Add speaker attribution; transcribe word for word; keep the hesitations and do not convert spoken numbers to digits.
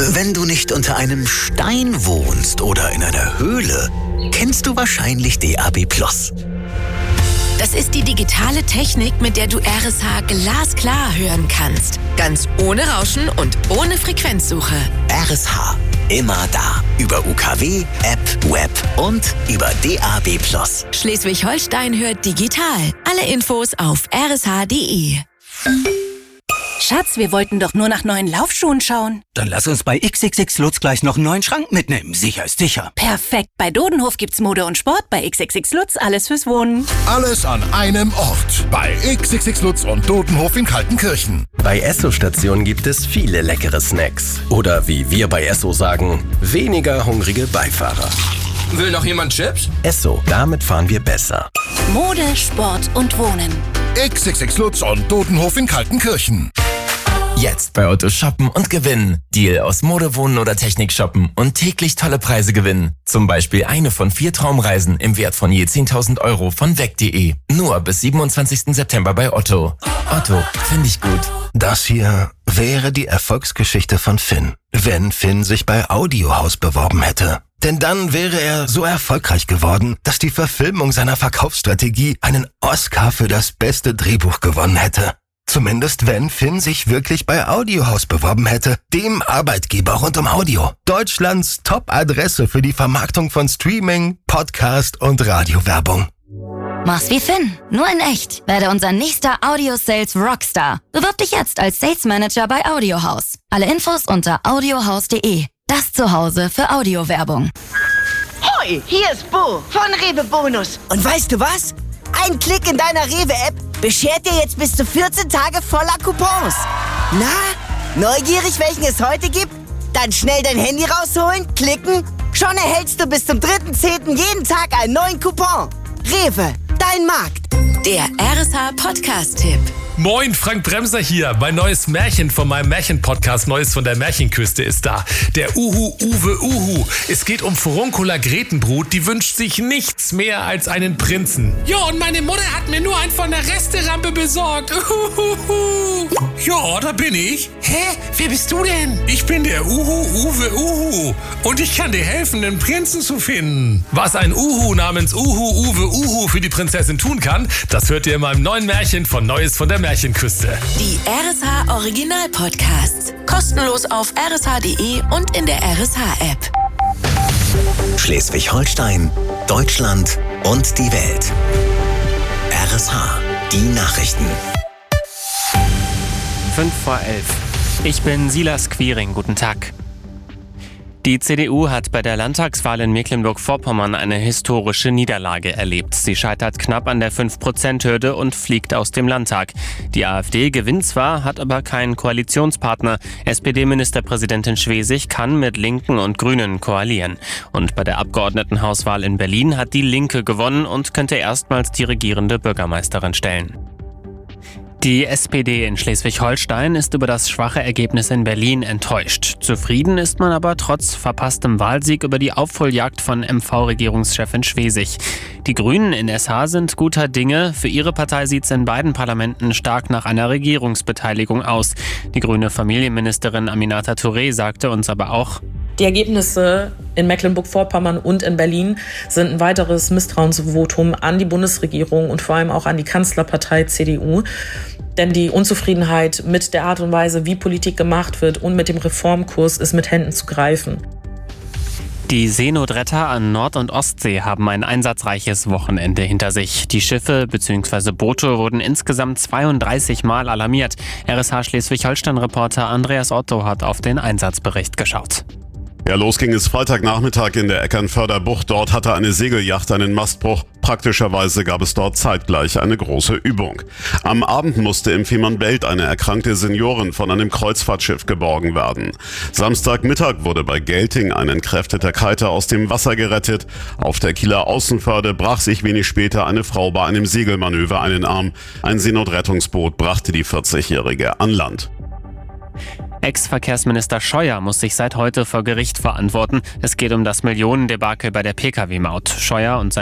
Speaker 1: Wenn du nicht unter einem Stein wohnst oder in einer Höhle, kennst du wahrscheinlich D A B plus.
Speaker 2: Das ist die digitale Technik, mit der du R S H glasklar hören kannst. Ganz ohne Rauschen und ohne Frequenzsuche.
Speaker 1: R S H, immer da. Über U K W, App, Web und über D A B plus.
Speaker 2: Schleswig-Holstein hört digital. Alle Infos auf r s h punkt d e.
Speaker 3: Schatz, wir wollten doch nur nach neuen Laufschuhen schauen.
Speaker 4: Dann lass uns bei X X X Lutz gleich noch einen neuen Schrank mitnehmen. Sicher ist sicher.
Speaker 3: Perfekt. Bei Dodenhof gibt's Mode und Sport. Bei X X X Lutz alles fürs Wohnen.
Speaker 5: Alles an einem Ort. Bei X X X Lutz und Dodenhof in Kaltenkirchen.
Speaker 6: Bei Esso-Stationen gibt es viele leckere Snacks. Oder wie wir bei Esso sagen, weniger hungrige Beifahrer.
Speaker 7: Will noch jemand Chips?
Speaker 6: Esso, damit fahren wir besser.
Speaker 3: Mode, Sport und Wohnen.
Speaker 5: X X X Lutz und Dodenhof in Kaltenkirchen.
Speaker 8: Jetzt bei Otto shoppen und gewinnen. Deal aus Mode, Wohnen oder Technik shoppen und täglich tolle Preise gewinnen. Zum Beispiel eine von vier Traumreisen im Wert von je zehntausend Euro von weg punkt de. Nur bis siebenundzwanzigsten September bei Otto. Otto, finde ich gut.
Speaker 9: Das hier wäre die Erfolgsgeschichte von Finn, wenn Finn sich bei Audiohaus beworben hätte. Denn dann wäre er so erfolgreich geworden, dass die Verfilmung seiner Verkaufsstrategie einen Oscar für das beste Drehbuch gewonnen hätte. Zumindest wenn Finn sich wirklich bei Audiohaus beworben hätte, dem Arbeitgeber rund um Audio. Deutschlands Top-Adresse für die Vermarktung von Streaming, Podcast und Radiowerbung.
Speaker 10: Mach's wie Finn, nur in echt. Werde unser nächster Audio-Sales Rockstar. Bewirb dich jetzt als Sales Manager bei Audiohaus. Alle Infos unter audiohaus punkt de. Das Zuhause für Audiowerbung.
Speaker 11: Hoi, hier ist Bo von Rewe Bonus. Und weißt du was? Ein Klick in deiner Rewe-App beschert dir jetzt bis zu vierzehn Tage voller Coupons. Na, neugierig, welchen es heute gibt? Dann schnell dein Handy rausholen, klicken. Schon erhältst du bis zum dritten zehnten jeden Tag einen neuen Coupon. Rewe, dein Markt.
Speaker 2: Der R S H Podcast-Tipp.
Speaker 12: Moin, Frank Bremser hier. Mein neues Märchen von meinem Märchen-Podcast Neues von der Märchenküste ist da. Der Uhu Uwe Uhu. Es geht um Furuncula Gretenbrut, die wünscht sich nichts mehr als einen Prinzen.
Speaker 13: Ja, und meine Mutter hat mir nur einen von der Resterampe besorgt. Uhuhu.
Speaker 12: Ja, da bin ich.
Speaker 13: Hä? Wer bist du denn?
Speaker 12: Ich bin der Uhu Uwe Uhu und ich kann dir helfen, den Prinzen zu finden. Was ein Uhu namens Uhu Uwe Uhu für die Prinzessin tun kann, das hört ihr in meinem neuen Märchen von Neues von der Märchenküste.
Speaker 2: Die R S H Original Podcasts. Kostenlos auf r s h punkt d e und in der R S H-App.
Speaker 1: Schleswig-Holstein, Deutschland und die Welt. R S H, die Nachrichten.
Speaker 14: fünf vor elf. Ich bin Silas Quiring. Guten Tag. Die C D U hat bei der Landtagswahl in Mecklenburg-Vorpommern eine historische Niederlage erlebt. Sie scheitert knapp an der fünf Prozent Hürde und fliegt aus dem Landtag. Die AfD gewinnt zwar, hat aber keinen Koalitionspartner. S P D-Ministerpräsidentin Schwesig kann mit Linken und Grünen koalieren. Und bei der Abgeordnetenhauswahl in Berlin hat die Linke gewonnen und könnte erstmals die regierende Bürgermeisterin stellen. Die S P D in Schleswig-Holstein ist über das schwache Ergebnis in Berlin enttäuscht. Zufrieden ist man aber trotz verpasstem Wahlsieg über die Aufholjagd von M V-Regierungschefin Schwesig. Die Grünen in S H sind guter Dinge. Für ihre Partei sieht es in beiden Parlamenten stark nach einer Regierungsbeteiligung aus. Die grüne Familienministerin Aminata Touré sagte uns aber auch:
Speaker 15: Die Ergebnisse in Mecklenburg-Vorpommern und in Berlin sind ein weiteres Misstrauensvotum an die Bundesregierung und vor allem auch an die Kanzlerpartei C D U. Denn die Unzufriedenheit mit der Art und Weise, wie Politik gemacht wird und mit dem Reformkurs ist mit Händen zu greifen.
Speaker 14: Die Seenotretter an Nord- und Ostsee haben ein einsatzreiches Wochenende hinter sich. Die Schiffe bzw. Boote wurden insgesamt zweiunddreißig Mal alarmiert. R S H Schleswig-Holstein-Reporter Andreas Otto hat auf den Einsatzbericht geschaut.
Speaker 16: Ja, los ging es Freitagnachmittag in der Eckernförder Bucht. Dort hatte eine Segelyacht einen Mastbruch. Praktischerweise gab es dort zeitgleich eine große Übung. Am Abend musste im Fehmarnbelt eine erkrankte Seniorin von einem Kreuzfahrtschiff geborgen werden. Samstagmittag wurde bei Gelting ein entkräfteter Kiter aus dem Wasser gerettet. Auf der Kieler Außenförde brach sich wenig später eine Frau bei einem Segelmanöver einen Arm. Ein Seenotrettungsboot brachte die vierzigjährige an Land.
Speaker 14: Ex-Verkehrsminister Scheuer muss sich seit heute vor Gericht verantworten. Es geht um das Millionendebakel bei der Pkw-Maut. Scheuer und sein